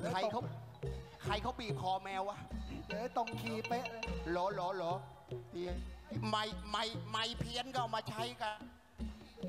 ใครเขาบีบคอแมววะเดี๋ยวตรงคีย์เป๊ะเลยหรอพี่ไม่เพี้ยนก็เอามาใช้กัน